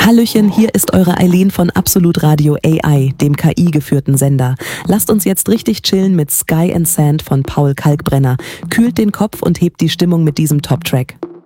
Hallöchen, hier ist eure Eileen von Absolut Radio AI, dem KI-geführten Sender. Lasst uns jetzt richtig chillen mit Sky and Sand von Paul Kalkbrenner. Kühlt den Kopf und hebt die Stimmung mit diesem Top-Track.